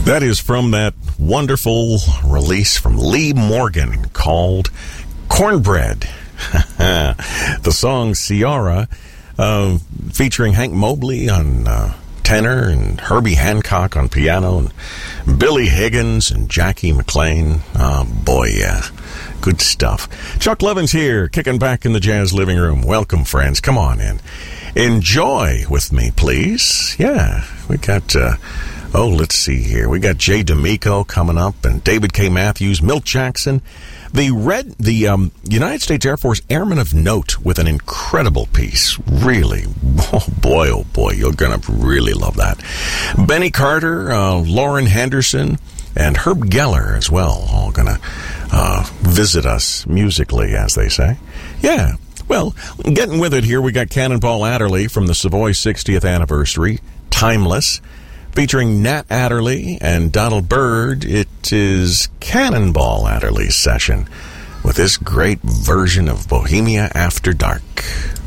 That is from that wonderful release from Lee Morgan called Cornbread. The song Ciara, featuring Hank Mobley on tenor and Herbie Hancock on piano and Billy Higgins and Jackie McLean. Oh, boy, yeah. Good stuff. Chuck Levin's here, kicking back in the Jazz Living Room. Welcome, friends. Come on in. Enjoy with me, please. Yeah, we got... let's see here. We got Jay D'Amico coming up, and David K. Matthews, Milt Jackson, the United States Air Force Airman of Note with an incredible piece. Really, oh boy, you're gonna really love that. Benny Carter, Lauren Henderson, and Herb Geller as well, all gonna visit us musically, as they say. Yeah. Well, getting with it here, we got Cannonball Adderley from the Savoy 60th anniversary, Timeless. Featuring Nat Adderley and Donald Byrd, it is Cannonball Adderley's session with this great version of Bohemia After Dark.